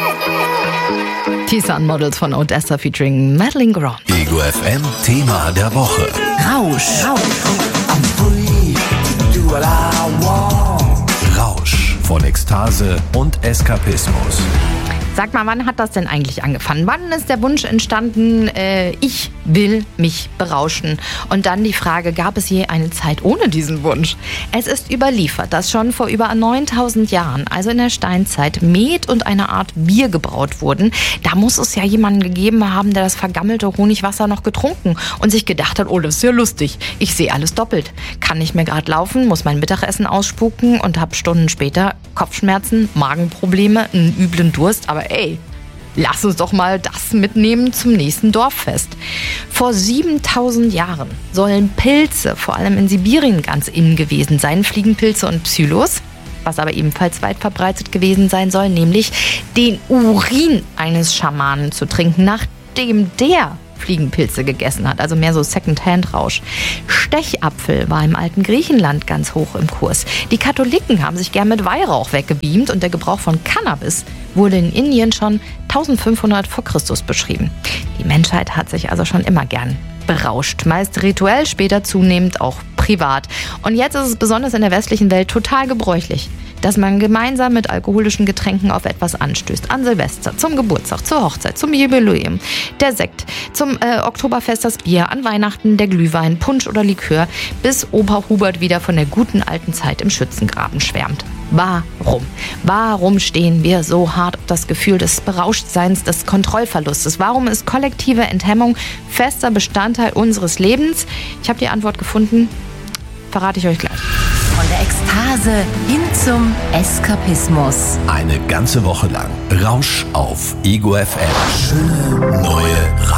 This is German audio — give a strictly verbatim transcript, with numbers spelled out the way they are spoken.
T-Sun Models von Odessa featuring Madeline Grant. Ego F M Thema der Woche. Rausch. Rausch von Ekstase und Eskapismus. Sag mal, wann hat das denn eigentlich angefangen? Wann ist der Wunsch entstanden, äh, ich will mich berauschen? Und dann die Frage, gab es je eine Zeit ohne diesen Wunsch? Es ist überliefert, dass schon vor über neuntausend Jahren, also in der Steinzeit, Met und eine Art Bier gebraut wurden. Da muss es ja jemanden gegeben haben, der das vergammelte Honigwasser noch getrunken und sich gedacht hat, oh, das ist ja lustig, ich sehe alles doppelt. Kann nicht mehr gerade laufen, muss mein Mittagessen ausspucken und habe Stunden später Kopfschmerzen, Magenprobleme, einen üblen Durst, aber ey, lass uns doch mal das mitnehmen zum nächsten Dorffest. Vor siebentausend Jahren sollen Pilze, vor allem in Sibirien, ganz in gewesen sein. Fliegenpilze und Psyllos. Was aber ebenfalls weit verbreitet gewesen sein soll, nämlich den Urin eines Schamanen zu trinken, nachdem der Fliegenpilze gegessen hat, also mehr so Second-Hand-Rausch. Stechapfel war im alten Griechenland ganz hoch im Kurs. Die Katholiken haben sich gern mit Weihrauch weggebeamt und der Gebrauch von Cannabis wurde in Indien schon eintausendfünfhundert vor Christus beschrieben. Die Menschheit hat sich also schon immer gern berauscht, meist rituell, später zunehmend auch privat. Und jetzt ist es besonders in der westlichen Welt total gebräuchlich, dass man gemeinsam mit alkoholischen Getränken auf etwas anstößt. An Silvester, zum Geburtstag, zur Hochzeit, zum Jubiläum, der Sekt, zum äh, Oktoberfest das Bier, an Weihnachten der Glühwein, Punsch oder Likör, bis Opa Hubert wieder von der guten alten Zeit im Schützengraben schwärmt. Warum? Warum stehen wir so hart auf das Gefühl des Berauschtseins, des Kontrollverlustes? Warum ist kollektive Enthemmung fester Bestandteil unseres Lebens? Ich habe die Antwort gefunden, verrate ich euch gleich. Von der Ekstase hin zum Eskapismus. Eine ganze Woche lang Rausch auf Ego F M. Schöne neue